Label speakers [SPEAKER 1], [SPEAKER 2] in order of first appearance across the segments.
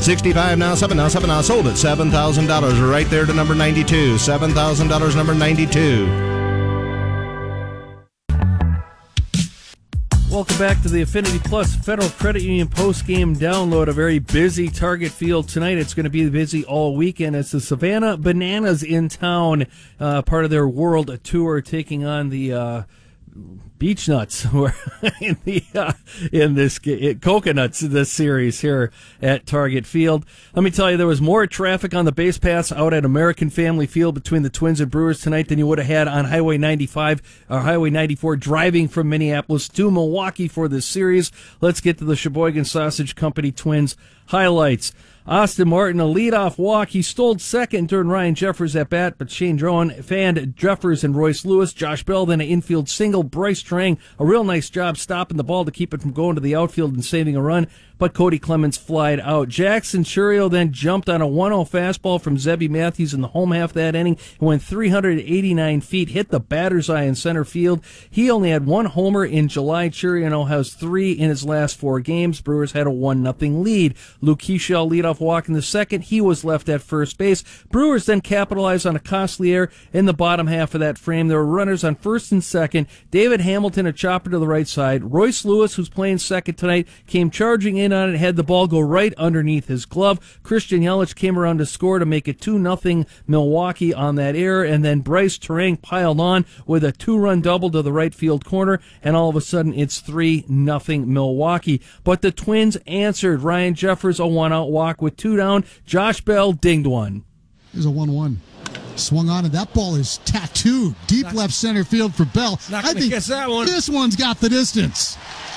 [SPEAKER 1] 65 now, 7 now, 7 now. Sold at $7,000. Right there to number 92. $7,000, number 92.
[SPEAKER 2] Welcome back to the Affinity Plus Federal Credit Union post-game download. A very busy Target Field tonight. It's going to be busy all weekend. It's the Savannah Bananas in town, part of their World Tour, taking on the Beach Nuts in this Coconuts, this series here at Target Field. Let me tell you, there was more traffic on the base paths out at American Family Field between the Twins and Brewers tonight than you would have had on Highway 95 or Highway 94 driving from Minneapolis to Milwaukee for this series. Let's get to the Sheboygan Sausage Company Twins highlights. Austin Martin, a leadoff walk. He stole second during Ryan Jeffers at bat, but Shane Drone fanned Jeffers and Royce Lewis. Josh Bell, then an infield single. Bryce Trang, a real nice job stopping the ball to keep it from going to the outfield and saving a run, but Cody Clemens flied out. Jackson Chourio then jumped on a 1-0 fastball from Zebby Matthews in the home half of that inning. He went 389 feet, hit the batter's eye in center field. He only had one homer in July. Chourio has 3 in his last 4 games. Brewers had a 1-0 lead. Luke Keeschel leadoff walk in the second. He was left at first base. Brewers then capitalized on a costly error in the bottom half of that frame. There were runners on first and second. David Hamilton, a chopper to the right side. Royce Lewis, who's playing second tonight, came charging in on it, had the ball go right underneath his glove. Christian Yelich came around to score to make it 2-0 Milwaukee on that error, and then Bryce Terang piled on with a 2-run double to the right field corner, and all of a sudden it's 3-0 Milwaukee. But the Twins answered. Ryan Jeffers, a 1-out walk with 2 down. Josh Bell dinged one.
[SPEAKER 3] There's a 1-1. Swung on, and that ball is tattooed deep left center field for Bell.
[SPEAKER 4] I think guess that one.
[SPEAKER 3] This one's got the distance.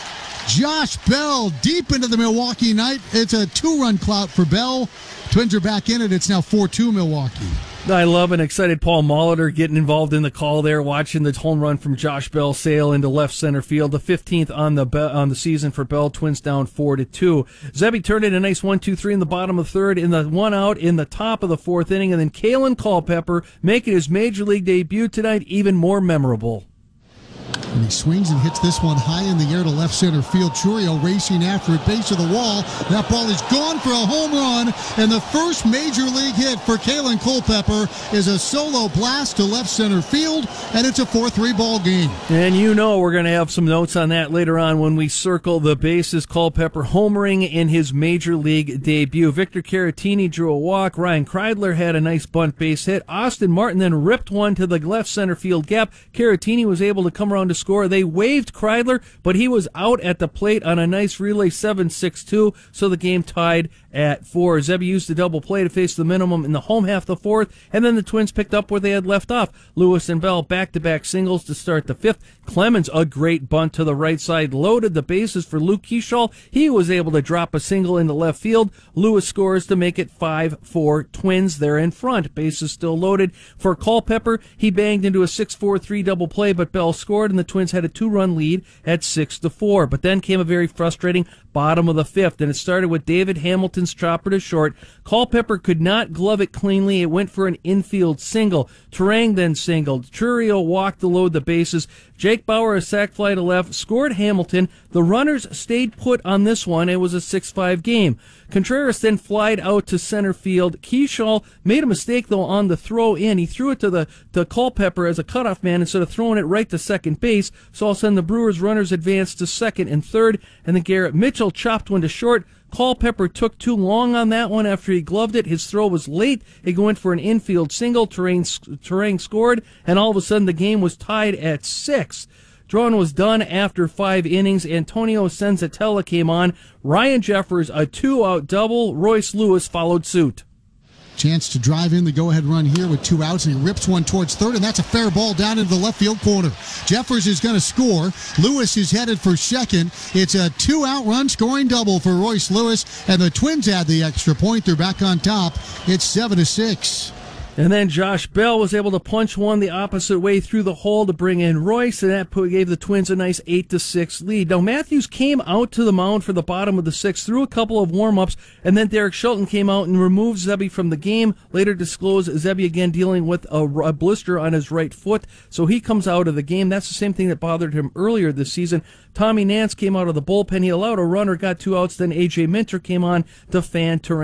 [SPEAKER 3] Josh Bell deep into the Milwaukee night. It's a 2-run clout for Bell. Twins are back in it. It's now 4-2 Milwaukee.
[SPEAKER 2] I love an excited Paul Molitor getting involved in the call there, watching the home run from Josh Bell sail into left center field. The 15th on the season for Bell. Twins down 4-2. Zebby turned in a nice 1-2-3 in the bottom of the third, in the 1-out in the top of the fourth inning, and then Kalen Culpepper making his major league debut tonight even more memorable.
[SPEAKER 3] And he swings and hits this one high in the air to left center field. Chourio racing after it, base of the wall. That ball is gone for a home run. And the first major league hit for Kalen Culpepper is a solo blast to left center field. And it's a 4-3 ball game.
[SPEAKER 2] And you know we're going to have some notes on that later on when we circle the bases. Culpepper homering in his major league debut. Victor Caratini drew a walk. Ryan Kreidler had a nice bunt base hit. Austin Martin then ripped one to the left center field gap. Caratini was able to come around to score. They waved Kreidler, but he was out at the plate on a nice relay 7-6-2, so the game tied at 4. Zebby used the double play to face the minimum in the home half of the fourth, and then the Twins picked up where they had left off. Lewis and Bell back-to-back singles to start the fifth. Clemens, a great bunt to the right side, loaded the bases for Luke Keeschel. He was able to drop a single into left field. Lewis scores to make it 5-4 Twins. They're in front. Bases still loaded. For Culpepper, he banged into a 6-4-3 double play, but Bell scored, and the Twins had a 2-run lead at 6-4. But then came a very frustrating bottom of the fifth, and it started with David Hamilton's chopper to short. Culpepper could not glove it cleanly. It went for an infield single. Terang then singled. Chourio walked to load the bases. Jake Bauer, a sac fly to left, scored Hamilton. The runners stayed put on this one. It was a 6-5 game. Contreras then flied out to center field. Keeschel made a mistake, though, on the throw in. He threw it to Culpepper as a cutoff man instead of throwing it right to second base. So all of a sudden the Brewers runners advanced to second and third, and then Garrett Mitchell chopped one to short. Culpepper took too long on that one after he gloved it. His throw was late. It went for an infield single. Terang scored, and all of a sudden the game was tied at 6. Drawing was done after 5 innings. Antonio Senzatella came on. Ryan Jeffers, a 2-out double. Royce Lewis followed suit.
[SPEAKER 3] Chance to drive in the go-ahead run here with 2 outs, and he rips one towards third, and that's a fair ball down into the left field corner. Jeffers is going to score. Lewis is headed for second. It's a 2-out run scoring double for Royce Lewis, and the Twins add the extra point. They're back on top. It's 7-6.
[SPEAKER 2] And then Josh Bell was able to punch one the opposite way through the hole to bring in Royce, and that gave the Twins a nice 8-6 lead. Now, Matthews came out to the mound for the bottom of the 6th, threw a couple of warm-ups, and then Derek Shelton came out and removed Zebby from the game. Later disclosed Zebby again dealing with a blister on his right foot, so he comes out of the game. That's the same thing that bothered him earlier this season. Tommy Nance came out of the bullpen. He allowed a runner, got 2 outs. Then A.J. Minter came on to fan Terang.